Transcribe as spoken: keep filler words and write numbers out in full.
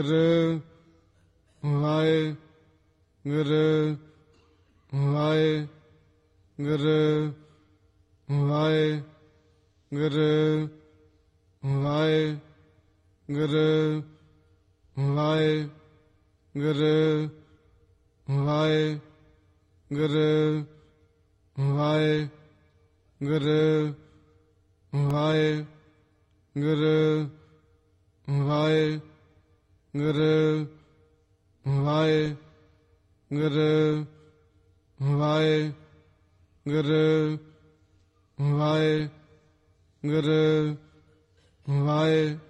Waheguru Waheguru Waheguru Waheguru Waheguru Waheguru Waheguru Waheguru Waheguru Waheguru Waheguru Waheguru ਵਾਹਿ